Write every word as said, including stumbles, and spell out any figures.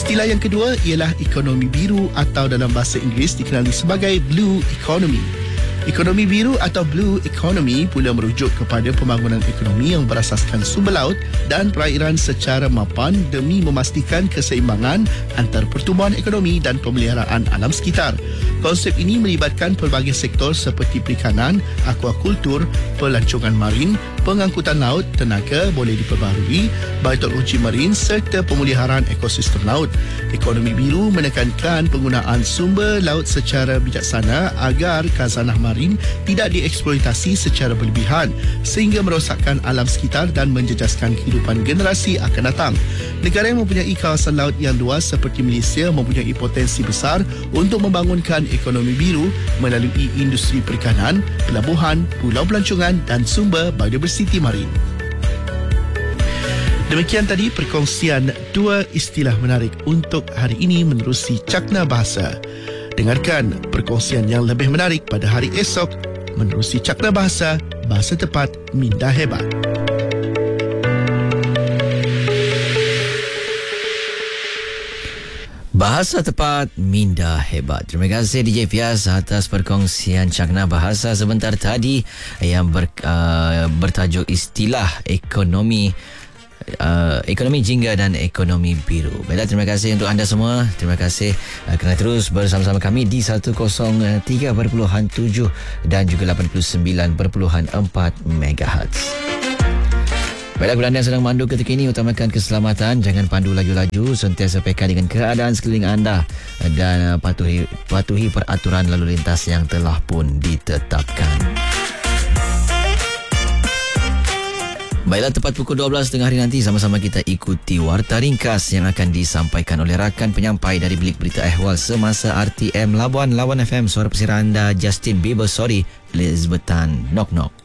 Istilah yang kedua ialah ekonomi biru atau dalam bahasa Inggeris dikenali sebagai Blue Economy. Ekonomi biru atau Blue Economy pula merujuk kepada pembangunan ekonomi yang berasaskan sumber laut dan perairan secara mapan demi memastikan keseimbangan antara pertumbuhan ekonomi dan pemeliharaan alam sekitar. Konsep ini melibatkan pelbagai sektor seperti perikanan, akuakultur, pelancongan marin, pengangkutan laut, tenaga boleh diperbaharui, bioteknologi marin serta pemeliharaan ekosistem laut. Ekonomi biru menekankan penggunaan sumber laut secara bijaksana agar khazanah marin tidak dieksploitasi secara berlebihan sehingga merosakkan alam sekitar dan menjejaskan kehidupan generasi akan datang. Negara yang mempunyai kawasan laut yang luas seperti Malaysia mempunyai potensi besar untuk membangunkan ekonomi biru melalui industri perikanan, pelabuhan, pulau pelancongan dan sumber biodiversiti marin. Demikian tadi perkongsian dua istilah menarik untuk hari ini menerusi Cakna Bahasa. Dengarkan perkongsian yang lebih menarik pada hari esok menerusi Cakna Bahasa, Bahasa Tepat Minda Hebat. Bahasa Tepat Minda Hebat. Terima kasih D J Fias atas perkongsian Cakna Bahasa sebentar tadi yang ber, uh, bertajuk istilah ekonomi Uh, ekonomi jingga dan ekonomi biru. Baiklah, terima kasih untuk anda semua. Terima kasih uh, kerana terus bersama-sama kami di seratus tiga perpuluhan tujuh dan juga lapan puluh sembilan perpuluhan empat megahertz. Baiklah, kepada anda yang sedang memandu ketika ini, utamakan keselamatan, jangan pandu laju-laju, sentiasa peka dengan keadaan sekeliling anda dan uh, patuhi, patuhi peraturan lalu lintas yang telah pun ditetapkan. Baiklah, tepat pukul dua belas tengah hari nanti sama-sama kita ikuti Warta Ringkas yang akan disampaikan oleh rakan penyampai dari Bilik Berita Ehwal Semasa R T M Labuan Lawan F M. Suara pesira anda Justin Bieber Sorry, Elizabeth Tan Knock Knock.